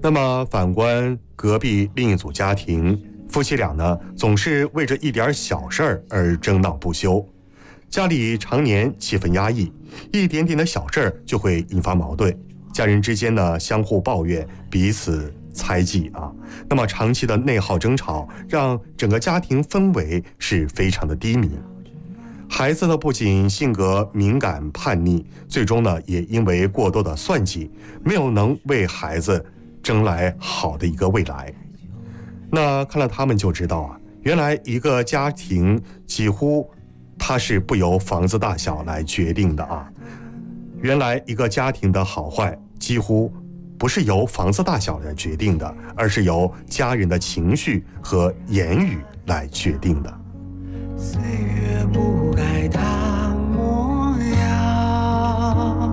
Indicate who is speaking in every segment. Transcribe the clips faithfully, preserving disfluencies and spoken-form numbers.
Speaker 1: 那么反观隔壁另一组家庭，夫妻俩呢总是为着一点小事儿而争闹不休，家里常年气氛压抑，一点点的小事儿就会引发矛盾，家人之间呢相互抱怨，彼此猜忌啊。那么长期的内耗争吵，让整个家庭氛围是非常的低迷。孩子呢不仅性格敏感叛逆，最终呢也因为过多的算计，没有能为孩子争来好的一个未来。那看了他们就知道啊，原来一个家庭几乎它是不由房子大小来决定的啊。原来一个家庭的好坏几乎不是由房子大小来决定的，而是由家人的情绪和言语来决定的。
Speaker 2: 岁月不改它模样。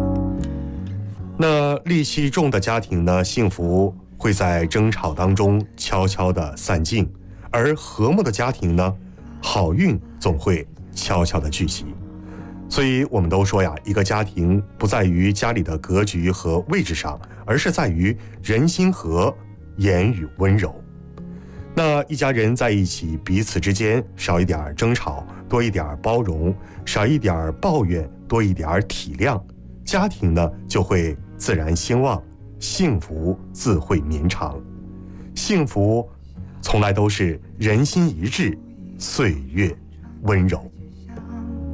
Speaker 1: 那戾气重的家庭呢，幸福会在争吵当中悄悄地散尽，而和睦的家庭呢，好运总会悄悄地聚集。所以我们都说呀，一个家庭不在于家里的格局和位置上，而是在于人心和，言语温柔。那一家人在一起，彼此之间少一点争吵，多一点包容，少一点抱怨，多一点体谅，家庭呢就会自然兴旺，幸福自会绵长。幸福从来都是人心一致，岁月温柔。